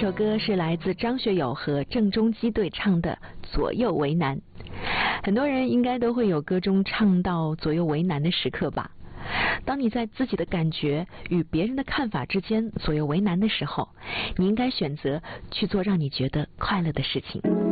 首歌是来自张学友和郑中基对唱的《左右为难》。很多人应该都会有歌中唱到左右为难的时刻吧。当你在自己的感觉与别人的看法之间左右为难的时候，你应该选择去做让你觉得快乐的事情。